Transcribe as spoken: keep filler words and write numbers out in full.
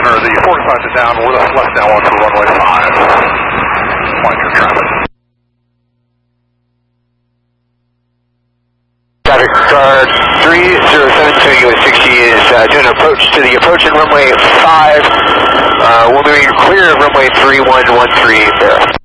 center, the forty-five to down with us, left down one for runway five. Watch your traffic. Traffic car three zero seven two U S sixty is uh, doing an approach to the approach in runway five. Uh, we'll be clear of runway three one one three there.